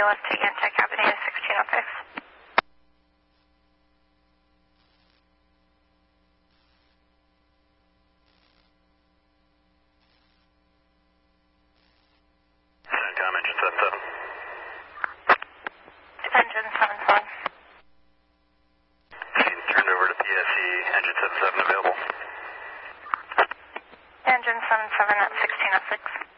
left to Antec Avenue 1606. CENTCOM, engine 77. Engine 77. Turned over to PSE, engine 77 available. Engine 77 at 1606.